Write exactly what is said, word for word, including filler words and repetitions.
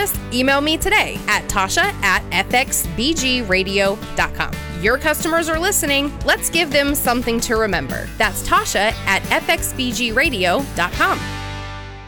us, email me today at tasha at f x b g radio dot com. Your customers are listening. Let's give them something to remember. That's Tasha at f x b g radio dot com.